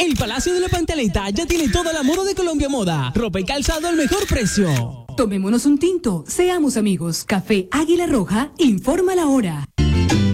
El Palacio de la Pantaleta ya tiene toda la moda de Colombia Moda. Ropa y calzado al mejor precio. Tomémonos un tinto, seamos amigos. Café Águila Roja, informa la hora.